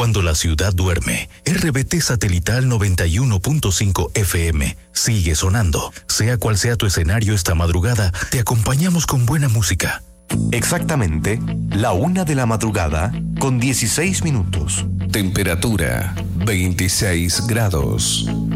Cuando la ciudad duerme, RBT Satelital 91.5 FM sigue sonando. Sea cual sea tu escenario esta madrugada, te acompañamos con buena música. Exactamente, la 1 de la madrugada con 16 minutos. Temperatura 26 grados.